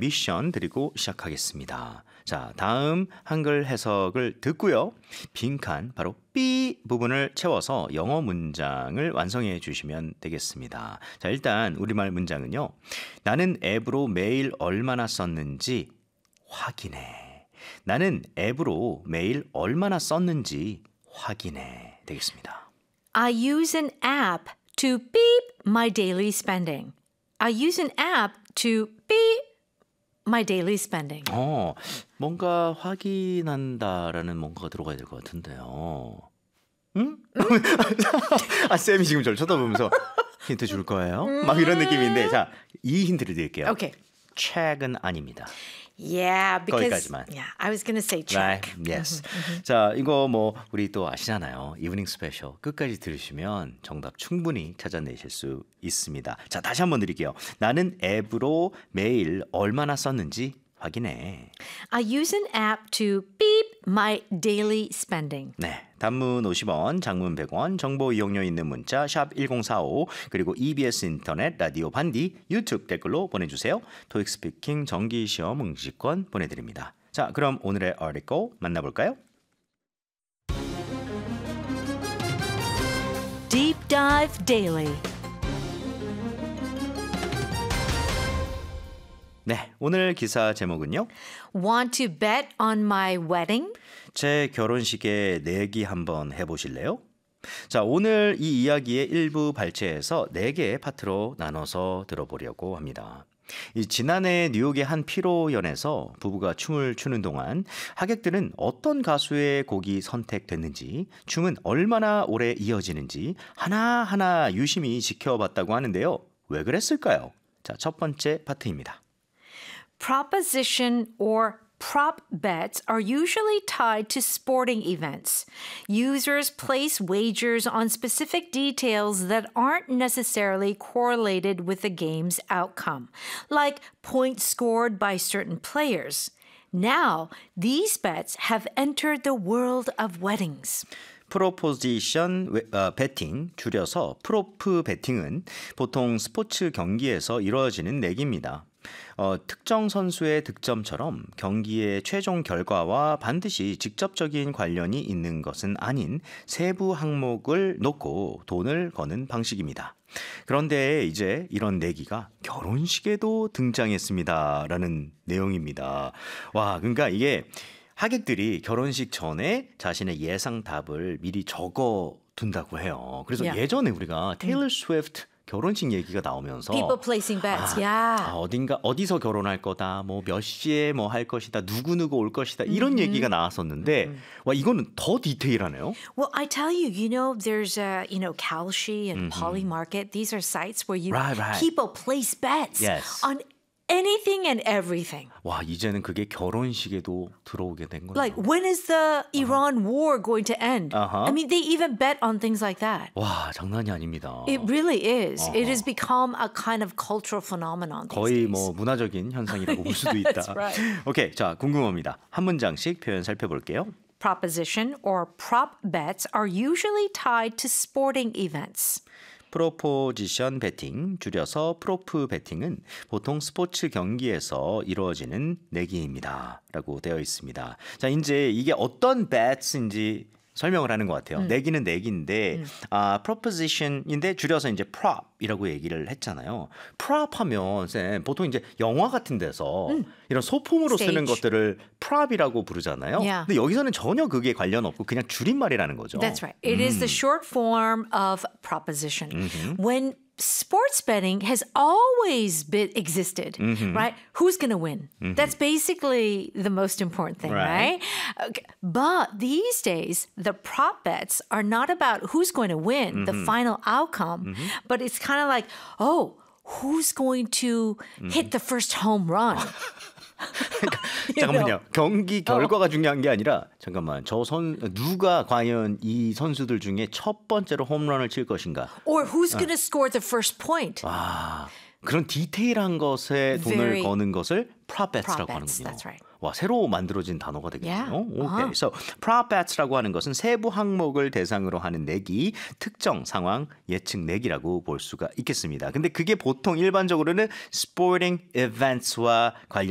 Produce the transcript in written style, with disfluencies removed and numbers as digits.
미션 드리고 시작하겠습니다. 자, 다음 한글 해석을 듣고요. 빈칸 바로 B 부분을 채워서 영어 문장을 완성해 주시면 되겠습니다. 자, 일단 우리말 문장은요. 나는 앱으로 매일 얼마나 썼는지 확인해. 나는 앱으로 매일 얼마나 썼는지 확인해. 되겠습니다. I use an app to beep my daily spending. I use an app to beep my daily spending. 뭔가 확인한다라는 뭔가가 들어가야 될 것 같은데요. 응? 쌤이 지금 저를 쳐다보면서 힌트 줄 거예요? 막 이런 느낌인데, 자, 이 힌트를 드릴게요. Okay. 책은 아닙니다. Yeah, because 거기까지만. yeah, I was going to say check. Right? Yes. 자, 이거 뭐 우리 또 아시잖아요. 이브닝 스페셜 끝까지 들으시면 정답 충분히 찾아내실 수 있습니다. 자, 다시 한번 드릴게요. 나는 앱으로 매일 얼마나 썼는지 확인해. I use an app to beep my daily spending. 네, 단문 50원, 장문 100원, 정보 이용료 있는 문자 샵 1045 그리고 EBS 인터넷 라디오 반디 유튜브 댓글로 보내주세요. 토익 스피킹 정기시험 응시권 보내드립니다. 자, 그럼 오늘의 article 만나볼까요? Deep Dive Daily. 네, 오늘 기사 제목은요. Want to bet on my wedding? 제 결혼식에 내기 한번 해보실래요? 자, 오늘 이 이야기의 일부 발췌해서 4개의 파트로 나눠서 들어보려고 합니다. 지난해 뉴욕의 한 피로연에서 부부가 춤을 추는 동안 하객들은 어떤 가수의 곡이 선택됐는지, 춤은 얼마나 오래 이어지는지 하나하나 유심히 지켜봤다고 하는데요. 왜 그랬을까요? 자, 첫 번째 파트입니다. Proposition or prop bets are usually tied to sporting events. Users place wagers on specific details that aren't necessarily correlated with the game's outcome, like points scored by certain players. Now, these bets have entered the world of weddings. 프로포지션 배팅, 줄여서 프로프 배팅은 보통 스포츠 경기에서 이루어지는 내기입니다. 특정 선수의 득점처럼 경기의 최종 결과와 반드시 직접적인 관련이 있는 것은 아닌 세부 항목을 놓고 돈을 거는 방식입니다. 그런데 이제 이런 내기가 결혼식에도 등장했습니다라는 내용입니다. 와, 그러니까 이게 하객들이 결혼식 전에 자신의 예상 답을 미리 적어 둔다고 해요. 그래서 Yeah. 예전에 우리가 테일러 스위프트 결혼식 얘기가 나오면서 People placing bets, yeah. 어디서 결혼할 거다, 뭐 몇 시에 뭐 할 것이다, 누구 올 것이다 이런 얘기가 나왔었는데 와 이거는 더 디테일하네요. Well, I tell you, there's Kalshi and Polymarket. These are sites where Right. people place bets Yes. on anything and everything. 와 이제는 그게 결혼식에도 들어오게 된 거예요. Like, when is the Iran war going to end? Uh-huh. I mean, they even bet on things like that. 와 장난이 아닙니다. It really is. It has become a kind of cultural phenomenon these 거의 days. 뭐 문화적인 현상이라고 볼 수도 있다. That's right. 오케이, 자 궁금합니다. 한 문장씩 표현 살펴볼게요. Proposition or prop bets are usually tied to sporting events. 프로포지션 배팅, 줄여서 프로프 배팅은 보통 스포츠 경기에서 이루어지는 내기입니다. 라고 되어 있습니다. 자, 이제 이게 어떤 bets인지 설명을 하는 것 같아요. 내기는 내기인데 proposition인데 줄여서 이제 prop이라고 얘기를 했잖아요. prop 하면 쌤, 보통 이제 영화 같은 데서 이런 소품으로 쓰는 Stage. 것들을 prop이라고 부르잖아요. Yeah. 근데 여기서는 전혀 그게 관련 없고 그냥 줄임말이라는 거죠. That's right. It is the short form of proposition. When sports betting has always been existed, right? Who's going to win? That's basically the most important thing, Right. right? Okay. But these days, the prop bets are not about who's going to win, the final outcome, but it's kind of like, who's going to hit the first home run? 잠깐만요. 경기 결과가 중요한 게 아니라 잠깐만 누가 과연 이 선수들 중에 첫 번째로 홈런을 칠 것인가? Or who's going to score the first point? 그런 디테일한 것에 돈을 Very 거는 것을 prop bets라고 prop bets, 하는군요. that's right. 와, 새로 만들어진 단어가 되겠네요. Yeah. 오케이. So, prop bets라고 하는 것은 세부 항목을 대상으로 하는 내기, 특정 상황 예측 내기라고 볼 수가 있겠습니다. 근데 그게 보통 일반적으로는 sporting events와 관련